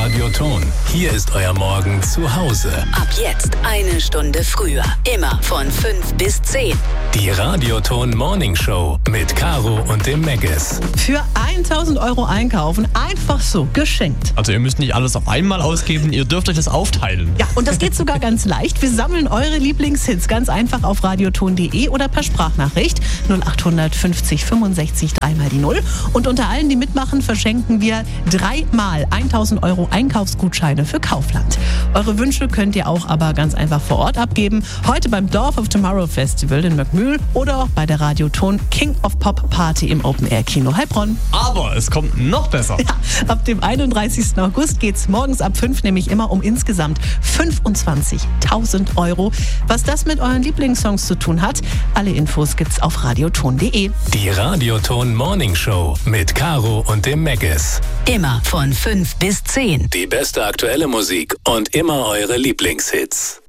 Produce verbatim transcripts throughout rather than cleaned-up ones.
Radioton. Hier ist euer Morgen zu Hause. Ab jetzt eine Stunde früher. Immer von fünf bis zehn. Die Radioton Morning Show mit Caro und dem Megges. Für tausend Euro einkaufen, einfach so, geschenkt. Also ihr müsst nicht alles auf einmal ausgeben, ihr dürft euch das aufteilen. Ja, und das geht sogar ganz leicht. Wir sammeln eure Lieblingshits ganz einfach auf radioton punkt de oder per Sprachnachricht null acht fünfzig fünfundsechzig dreimal die Null. Und unter allen, die mitmachen, verschenken wir dreimal tausend Euro Einkaufsgutscheine für Kaufland. Eure Wünsche könnt ihr auch aber ganz einfach vor Ort abgeben. Heute beim Dorf of Tomorrow Festival in Möckmühl oder auch bei der Radioton King of Pop Party im Open Air Kino Heilbronn. Aber es kommt noch besser. Ja, ab dem einunddreißigsten August geht's morgens ab fünf nämlich immer um insgesamt fünfundzwanzigtausend Euro. Was das mit euren Lieblingssongs zu tun hat, alle Infos gibt's auf radioton punkt de. Die Radioton Morning Show mit Caro und dem Megges. Immer von fünf bis zehn. Die beste aktuelle Musik und immer eure Lieblingshits.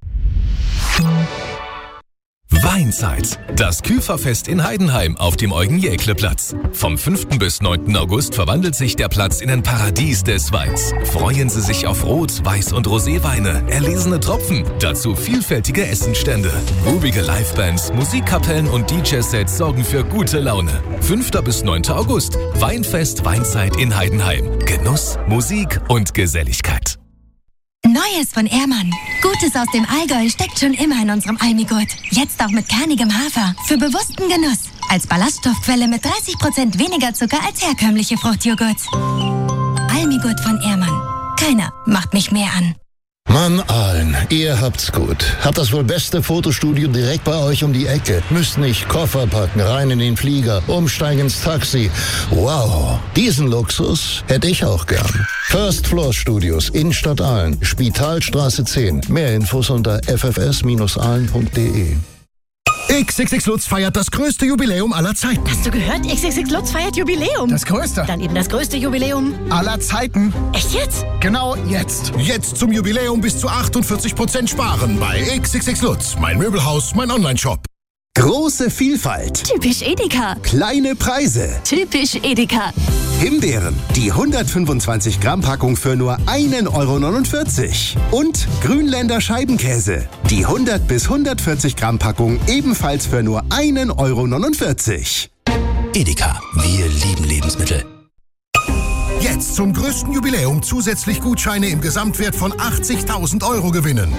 Weinzeit. Das Küferfest in Heidenheim auf dem Eugen-Jäkle-Platz. Vom fünften bis neunten August verwandelt sich der Platz in ein Paradies des Weins. Freuen Sie sich auf Rot-, Weiß- und Roséweine, erlesene Tropfen, dazu vielfältige Essenstände. Rubige Livebands, Musikkapellen und D J-Sets sorgen für gute Laune. fünften bis neunten August. Weinfest Weinzeit in Heidenheim. Genuss, Musik und Geselligkeit. Neues von Ehrmann. Gutes aus dem Allgäu steckt schon immer in unserem Almigurt. Jetzt auch mit kernigem Hafer. Für bewussten Genuss. Als Ballaststoffquelle mit dreißig Prozent weniger Zucker als herkömmliche Fruchtjoghurts. Almigurt von Ehrmann. Keiner macht mich mehr an. Mann, Aalen, ihr habt's gut. Habt das wohl beste Fotostudio direkt bei euch um die Ecke. Müsst nicht Koffer packen, rein in den Flieger, umsteigen ins Taxi. Wow, diesen Luxus hätte ich auch gern. First Floor Studios, Innenstadt Aalen, Spitalstraße zehn. Mehr Infos unter f f s Bindestrich aalen punkt de. X X X Lutz feiert das größte Jubiläum aller Zeiten. Hast du gehört? X X X Lutz feiert Jubiläum. Das größte? Dann eben das größte Jubiläum aller Zeiten. Echt jetzt? Genau jetzt. Jetzt zum Jubiläum bis zu achtundvierzig Prozent sparen bei X X X Lutz. Mein Möbelhaus, mein Online-Shop. Große Vielfalt. Typisch Edeka. Kleine Preise. Typisch Edeka. Himbeeren, die hundertfünfundzwanzig Gramm Packung für nur ein Euro neunundvierzig. Und Grünländer Scheibenkäse, die hundert bis hundertvierzig Gramm Packung ebenfalls für nur ein Euro neunundvierzig. Edeka, wir lieben Lebensmittel. Jetzt zum größten Jubiläum zusätzlich Gutscheine im Gesamtwert von achtzigtausend Euro gewinnen.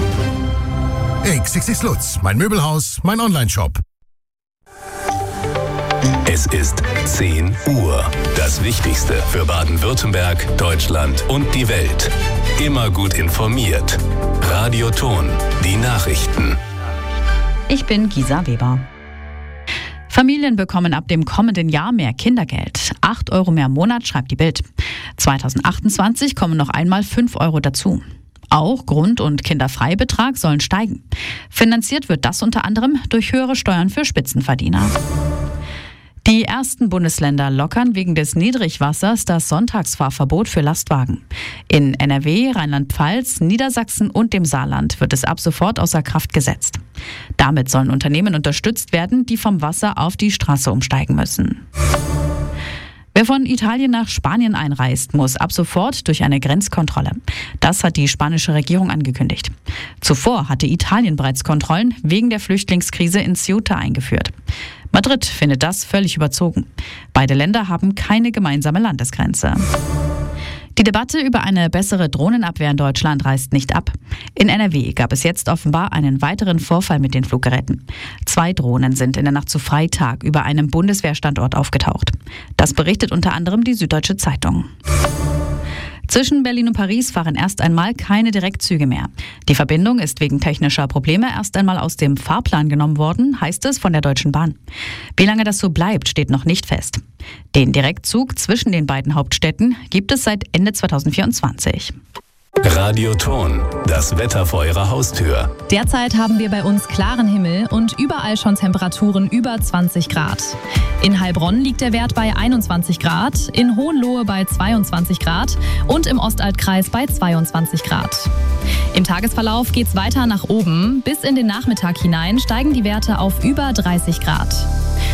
X X X Lutz, mein Möbelhaus, mein Online-Shop. Es ist zehn Uhr. Das Wichtigste für Baden-Württemberg, Deutschland und die Welt. Immer gut informiert. Radioton, die Nachrichten. Ich bin Gisa Weber. Familien bekommen ab dem kommenden Jahr mehr Kindergeld. acht Euro mehr im Monat, schreibt die Bild. zweitausendachtundzwanzig kommen noch einmal fünf Euro dazu. Auch Grund- und Kinderfreibetrag sollen steigen. Finanziert wird das unter anderem durch höhere Steuern für Spitzenverdiener. Die ersten Bundesländer lockern wegen des Niedrigwassers das Sonntagsfahrverbot für Lastwagen. In N R W, Rheinland-Pfalz, Niedersachsen und dem Saarland wird es ab sofort außer Kraft gesetzt. Damit sollen Unternehmen unterstützt werden, die vom Wasser auf die Straße umsteigen müssen. Wer von Italien nach Spanien einreist, muss ab sofort durch eine Grenzkontrolle. Das hat die spanische Regierung angekündigt. Zuvor hatte Italien bereits Kontrollen wegen der Flüchtlingskrise in Ceuta eingeführt. Madrid findet das völlig überzogen. Beide Länder haben keine gemeinsame Landesgrenze. Die Debatte über eine bessere Drohnenabwehr in Deutschland reißt nicht ab. In N R W gab es jetzt offenbar einen weiteren Vorfall mit den Fluggeräten. Zwei Drohnen sind in der Nacht zu Freitag über einem Bundeswehrstandort aufgetaucht. Das berichtet unter anderem die Süddeutsche Zeitung. Zwischen Berlin und Paris fahren erst einmal keine Direktzüge mehr. Die Verbindung ist wegen technischer Probleme erst einmal aus dem Fahrplan genommen worden, heißt es von der Deutschen Bahn. Wie lange das so bleibt, steht noch nicht fest. Den Direktzug zwischen den beiden Hauptstädten gibt es seit Ende zweitausendvierundzwanzig. Radioton, das Wetter vor Ihrer Haustür. Derzeit haben wir bei uns klaren Himmel und überall schon Temperaturen über zwanzig Grad. In Heilbronn liegt der Wert bei einundzwanzig Grad, in Hohenlohe bei zweiundzwanzig Grad und im Ostaltkreis bei zweiundzwanzig Grad. Im Tagesverlauf geht's weiter nach oben. Bis in den Nachmittag hinein steigen die Werte auf über dreißig Grad.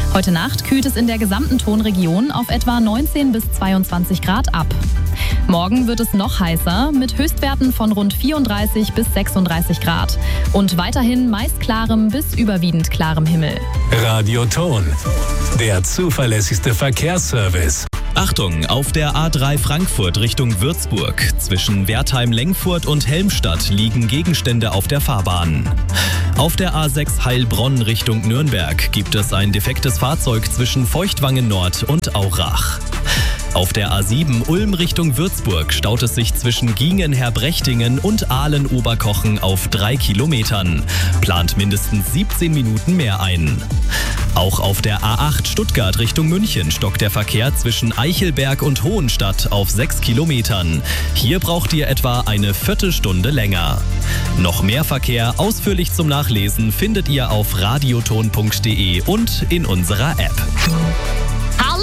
Heute Nacht kühlt es in der gesamten Tonregion auf etwa neunzehn bis zweiundzwanzig Grad ab. Morgen wird es noch heißer mit Höchstwerten von rund vierunddreißig bis sechsunddreißig Grad und weiterhin meist klarem bis überwiegend klarem Himmel. Radio Ton, der zuverlässigste Verkehrsservice. Achtung, auf der A drei Frankfurt Richtung Würzburg. Zwischen Wertheim-Lengfurt und Helmstadt liegen Gegenstände auf der Fahrbahn. Auf der A sechs Heilbronn Richtung Nürnberg gibt es ein defektes Fahrzeug zwischen Feuchtwangen Nord und Aurach. Auf der A sieben Ulm Richtung Würzburg staut es sich zwischen Giengen-Herbrechtingen und Aalen-Oberkochen auf drei Kilometern. Plant mindestens siebzehn Minuten mehr ein. Auch auf der A acht Stuttgart Richtung München stockt der Verkehr zwischen Eichelberg und Hohenstadt auf sechs Kilometern. Hier braucht ihr etwa eine Viertelstunde länger. Noch mehr Verkehr ausführlich zum Nachlesen findet ihr auf radioton punkt de und in unserer App. Harle?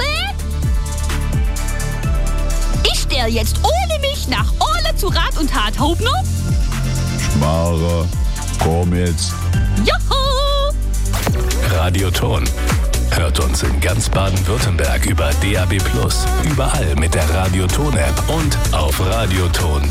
Ich stell jetzt ohne mich nach Orle zu Rat und Tat, Hobner? Schmarre, komm jetzt. Juhu! Radio Ton. Hört uns in ganz Baden-Württemberg über D A B plus, überall mit der Radio Ton App und auf radioton